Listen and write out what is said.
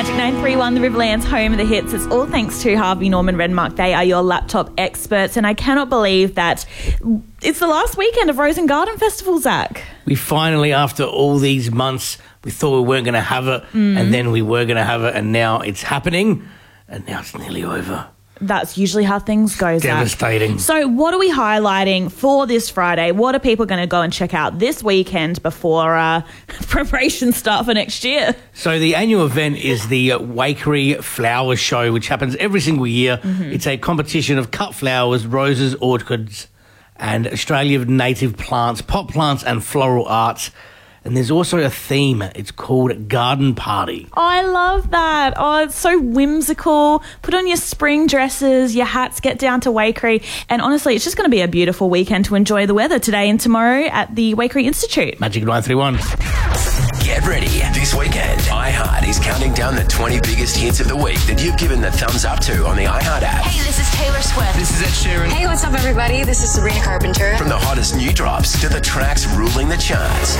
Magic 931, the Riverlands home of the hits. It's all thanks to Harvey Norman Redmark. They are your laptop experts, and I cannot believe that it's the last weekend of Rose and Garden Festival, Zach. We finally, after all these months, we thought we weren't going to have it, and then we were going to have it, and now it's happening, and now it's nearly over. That's usually how things go, Zach. Devastating. So what are we highlighting for this Friday? What are people going to go and check out this weekend before preparations start for next year? So the annual event is the Waikerie Flower Show, which happens every single year. It's a competition of cut flowers, roses, orchids, and Australian native plants, pot plants and floral arts. And there's also a theme. It's called Garden Party. Oh, I love that. Oh, it's so whimsical. Put on your spring dresses, your hats, get down to Waikerie. And honestly, it's just going to be a beautiful weekend to enjoy the weather today and tomorrow at the Waikerie Institute. Magic 931. Get ready. This weekend, iHeart is counting down the 20 biggest hits of the week that you've given the thumbs up to on the iHeart app. Hey, this is Taylor Swift. This is Ed Sheeran. Hey, what's up, everybody? This is Sabrina Carpenter. From the hottest new drops to the tracks ruling the charts.